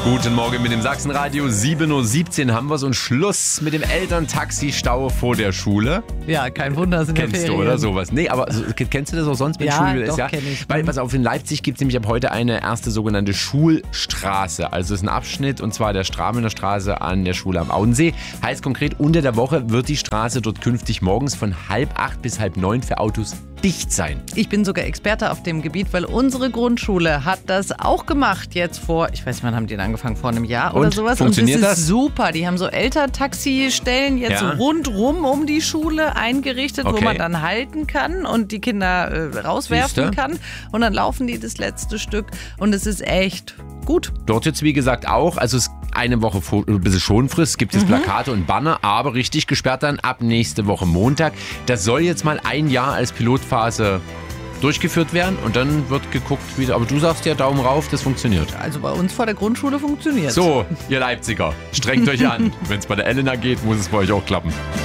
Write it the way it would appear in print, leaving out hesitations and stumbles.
Guten Morgen mit dem Sachsenradio. 7:17 Uhr haben wir es und Schluss mit dem Elterntaxi-Stau vor der Schule. Ja, kein Wunder, sind Kennst du, oder sowas? Nee, aber kennst du das auch sonst mit Schule? Doch, kenn ich. Weil, pass auf, in Leipzig gibt es nämlich ab heute eine erste sogenannte Schulstraße. Also es ist ein Abschnitt, und zwar der Stramener Straße an der Schule am Auensee. Heißt konkret, unter der Woche wird die Straße dort künftig morgens von 7:30 bis 8:30 für Autos dicht sein. Ich bin sogar Experte auf dem Gebiet, weil unsere Grundschule hat das auch gemacht jetzt vor, ich weiß nicht, wann haben die denn angefangen, vor einem Jahr oder sowas. Funktioniert und das das? ist super. Die haben so Elterntaxi-Stellen jetzt rundrum um die Schule eingerichtet, wo man dann halten kann und die Kinder rauswerfen kann. Und dann laufen die das letzte Stück und es ist echt gut. Dort jetzt, wie gesagt, auch, also es eine Woche ein bisschen Schonfrist, gibt es Plakate und Banner, aber richtig gesperrt dann ab nächste Woche Montag. Das soll jetzt mal ein Jahr als Pilotphase durchgeführt werden und dann wird geguckt wieder. Aber du sagst ja Daumen rauf, das funktioniert. Also bei uns vor der Grundschule funktioniert. So, ihr Leipziger, strengt euch an. Wenn es bei der Elena geht, muss es bei euch auch klappen.